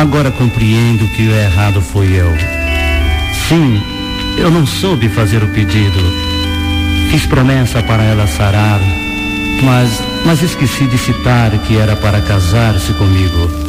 Agora compreendo que o errado fui eu. Sim, eu não soube fazer o pedido. Fiz promessa para ela sarar, mas esqueci de citar que era para casar-se comigo.